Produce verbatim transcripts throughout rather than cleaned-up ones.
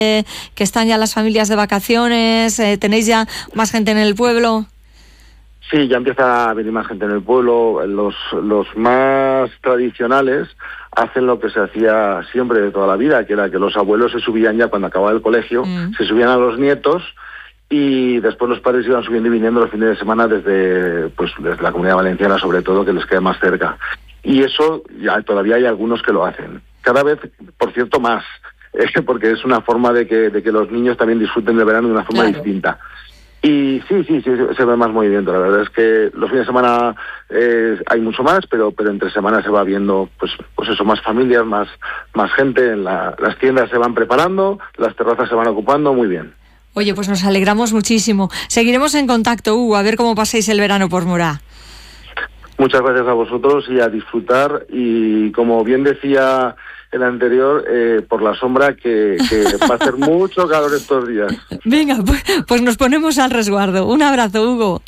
eh, que están ya las familias de vacaciones, eh, ¿tenéis ya más gente en el pueblo? Sí, ya empieza a venir más gente en el pueblo. Los, los más tradicionales hacen lo que se hacía siempre de toda la vida, que era que los abuelos se subían ya cuando acababa el colegio, mm. se subían a los nietos y después los padres iban subiendo y viniendo los fines de semana desde, pues, desde la Comunidad Valenciana, sobre todo, que les quede más cerca. Y eso ya todavía hay algunos que lo hacen. Cada vez, por cierto, más, eh, porque es una forma de que, de que los niños también disfruten del verano de una forma claro. distinta. Y sí, sí, sí, se ve más movimiento. La verdad es que los fines de semana eh, hay mucho más, pero pero entre semanas se va viendo, pues pues eso, más familias, más más gente. En la, las tiendas se van preparando, las terrazas se van ocupando, muy bien. Oye, pues nos alegramos muchísimo. Seguiremos en contacto, Hugo, a ver cómo pasáis el verano por Morá. Muchas gracias a vosotros y a disfrutar. Y como bien decía el anterior, eh, por la sombra, que, que va a hacer mucho calor estos días. Venga, pues, pues nos ponemos al resguardo. Un abrazo, Hugo.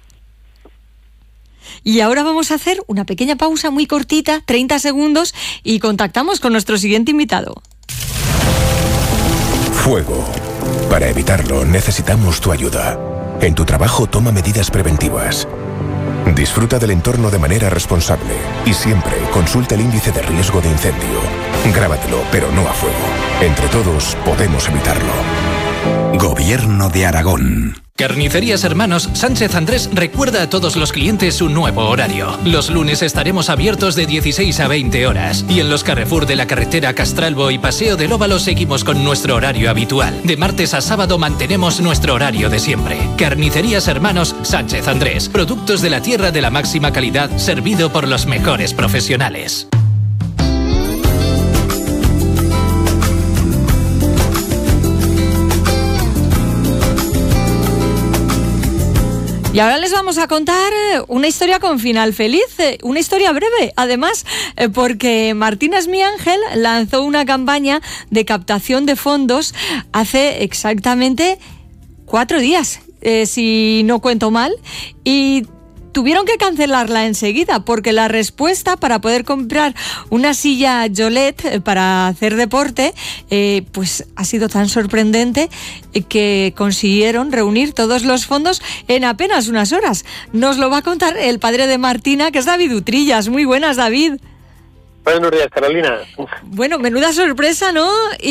Y ahora vamos a hacer una pequeña pausa muy cortita, treinta segundos, y contactamos con nuestro siguiente invitado. Fuego. Para evitarlo, necesitamos tu ayuda. En tu trabajo, toma medidas preventivas. Disfruta del entorno de manera responsable y siempre consulta el índice de riesgo de incendio. Grábatelo, pero no a fuego. Entre todos podemos evitarlo. Gobierno de Aragón. Carnicerías Hermanos Sánchez Andrés recuerda a todos los clientes su nuevo horario. Los lunes estaremos abiertos de dieciséis a veinte horas y en los Carrefour de la carretera Castralbo y Paseo del Óvalo seguimos con nuestro horario habitual. De martes a sábado mantenemos nuestro horario de siempre. Carnicerías Hermanos Sánchez Andrés. Productos de la tierra de la máxima calidad, servido por los mejores profesionales. Y ahora les vamos a contar una historia con final feliz, una historia breve, además, porque Martina Esmiángel lanzó una campaña de captación de fondos hace exactamente cuatro días, eh, si no cuento mal, y tuvieron que cancelarla enseguida porque la respuesta para poder comprar una silla Jolet para hacer deporte eh, pues ha sido tan sorprendente que consiguieron reunir todos los fondos en apenas unas horas. Nos lo va a contar el padre de Martina, que es David Utrillas. Muy buenas, David. Buenos días, Carolina. Bueno, menuda sorpresa, ¿no?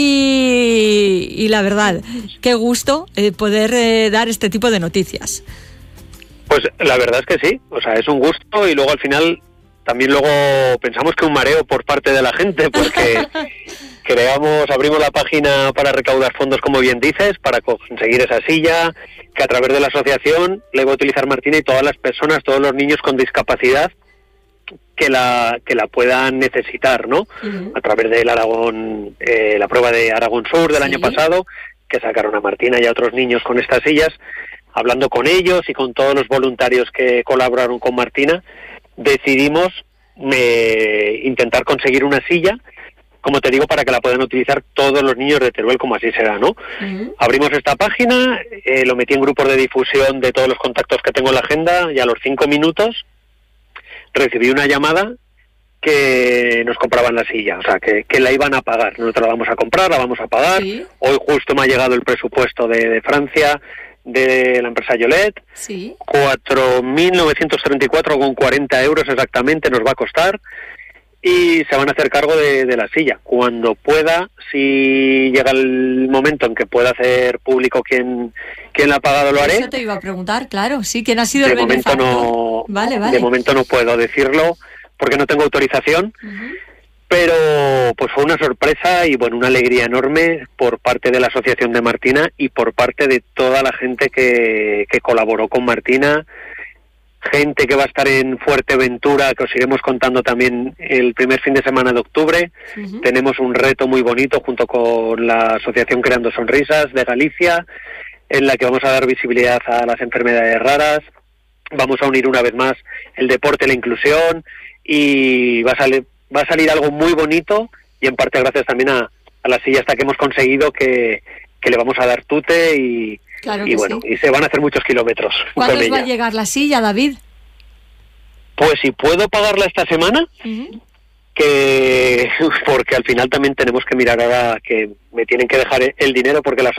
Y, y la verdad, qué gusto eh, poder eh, dar este tipo de noticias. Pues la verdad es que sí, o sea, es un gusto y luego al final también luego pensamos que un mareo por parte de la gente porque creamos, abrimos la página para recaudar fondos, como bien dices, para conseguir esa silla que a través de la asociación le va a utilizar Martina y todas las personas, todos los niños con discapacidad que la que la puedan necesitar, ¿no? Uh-huh. A través del Aragón, eh, la prueba de Aragón Sur del sí. año pasado, que sacaron a Martina y a otros niños con estas sillas. Hablando con ellos y con todos los voluntarios que colaboraron con Martina, decidimos eh, intentar conseguir una silla, como te digo, para que la puedan utilizar todos los niños de Teruel, como así será, ¿no? Uh-huh. Abrimos esta página, eh, lo metí en grupos de difusión de todos los contactos que tengo en la agenda y a los cinco minutos recibí una llamada que nos compraban la silla, o sea, que, que la iban a pagar. Nosotros la vamos a comprar, la vamos a pagar. ¿Sí? Hoy justo me ha llegado el presupuesto de, de Francia, de la empresa Jolet, sí. cuatro mil novecientos treinta y cuatro con cuarenta euros exactamente nos va a costar y se van a hacer cargo de, de la silla. Cuando pueda, si llega el momento en que pueda hacer público quién, quién la ha pagado, lo haré. Eso te iba a preguntar, claro, sí, quién ha sido de el momento benefactor. No, vale, vale. De momento no puedo decirlo porque no tengo autorización. Uh-huh. Pero pues fue una sorpresa y bueno, una alegría enorme por parte de la Asociación de Martina y por parte de toda la gente que, que colaboró con Martina, gente que va a estar en Fuerteventura, que os iremos contando también el primer fin de semana de octubre. Uh-huh. Tenemos un reto muy bonito junto con la Asociación Creando Sonrisas de Galicia, en la que vamos a dar visibilidad a las enfermedades raras, vamos a unir una vez más el deporte, la inclusión y va a salir... Va a salir algo muy bonito y en parte gracias también a, a la silla hasta que hemos conseguido que, que le vamos a dar tute y, claro y bueno, sí. y se van a hacer muchos kilómetros. ¿Cuándo con os va ella. a llegar la silla, David? Pues si puedo pagarla esta semana, uh-huh. que porque al final también tenemos que mirar ahora que me tienen que dejar el dinero porque la